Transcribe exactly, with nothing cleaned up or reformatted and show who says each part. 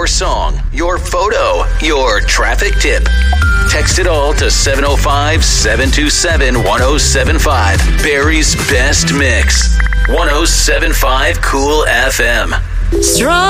Speaker 1: your song, your photo, your traffic tip. Text it all to seven oh five, seven two seven, one oh seven five. Barry's Best Mix. one oh seven point five Cool F M.
Speaker 2: Strong.